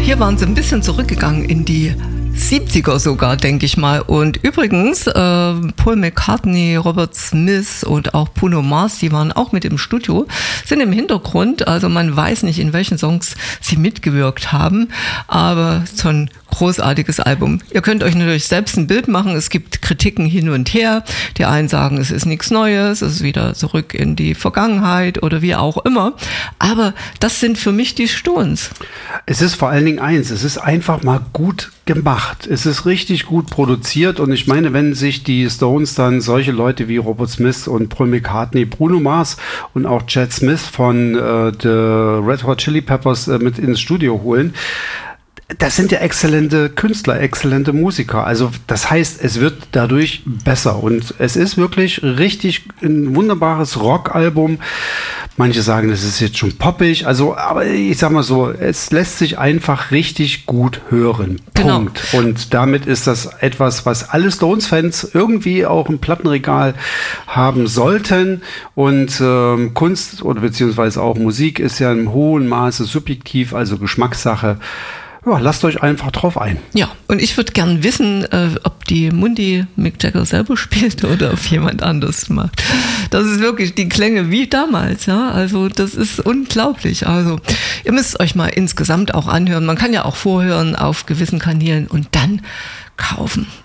Hier waren sie ein bisschen zurückgegangen in die 70er sogar, denke ich mal. Und übrigens, Paul McCartney, Robert Smith und auch Bruno Mars, die waren auch mit im Studio, sind im Hintergrund. Also man weiß nicht, in welchen Songs sie mitgewirkt haben, aber so ein großartiges Album. Ihr könnt euch natürlich selbst ein Bild machen. Es gibt Kritiken hin und her. Die einen sagen, es ist nichts Neues, es ist wieder zurück in die Vergangenheit oder wie auch immer. Aber das sind für mich die Stones. Es ist vor allen Dingen eins, es ist einfach mal gut gemacht. Es ist richtig gut produziert und ich meine, wenn sich die Stones dann solche Leute wie Robert Smith und Paul McCartney, Bruno Mars und auch Chad Smith von The Red Hot Chili Peppers mit ins Studio holen, das sind ja exzellente Künstler, exzellente Musiker. Also das heißt, es wird dadurch besser. Und es ist wirklich richtig ein wunderbares Rockalbum. Manche sagen, das ist jetzt schon poppig. Also, aber ich sag mal so, es lässt sich einfach richtig gut hören. Genau. Punkt. Und damit ist das etwas, was alle Stones-Fans irgendwie auch im Plattenregal haben sollten. Und Kunst oder beziehungsweise auch Musik ist ja im hohen Maße subjektiv, also Geschmackssache. Ja, lasst euch einfach drauf ein. Ja, und ich würde gern wissen, ob die Mundi Mick Jagger selber spielt oder ob jemand anders macht. Das ist wirklich die Klänge wie damals, ja. Also das ist unglaublich. Also ihr müsst euch mal insgesamt auch anhören. Man kann ja auch vorhören auf gewissen Kanälen und dann kaufen.